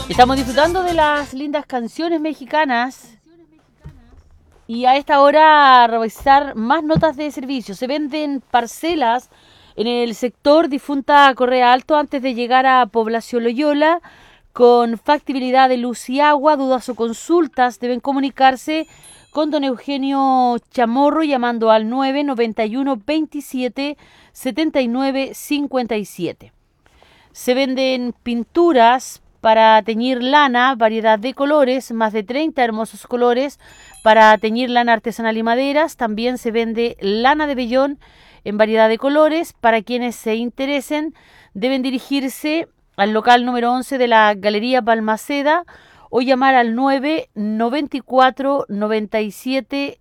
Estamos disfrutando de las lindas canciones mexicanas y a esta hora revisar más notas de servicio. Se venden parcelas en el sector Difunta Correa Alto antes de llegar a Población Loyola con factibilidad de luz y agua. Dudas o consultas deben comunicarse con don Eugenio Chamorro llamando al 991 27 79 57. Se venden pinturas para teñir lana, variedad de colores, más de 30 hermosos colores para teñir lana artesanal y maderas. También se vende lana de vellón en variedad de colores. Para quienes se interesen, deben dirigirse al local número 11 de la Galería Balmaceda o llamar al 994 97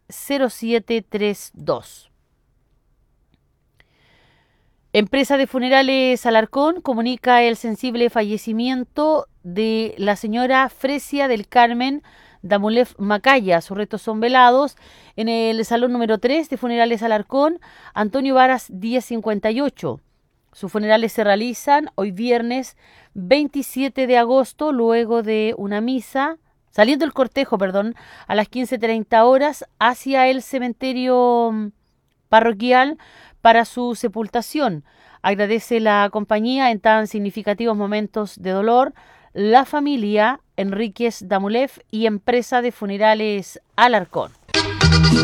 0732. Empresa de Funerales Alarcón comunica el sensible fallecimiento de la señora Fresia del Carmen Damulef Macaya. Sus restos son velados en el salón número 3 de Funerales Alarcón, Antonio Varas 1058. Sus funerales se realizan hoy viernes 27 de agosto, luego de una misa, saliendo el cortejo, a las 15:30 horas hacia el cementerio parroquial para su sepultación. Agradece la compañía en tan significativos momentos de dolor la familia Enríquez Damulef y Empresa de Funerales Alarcón.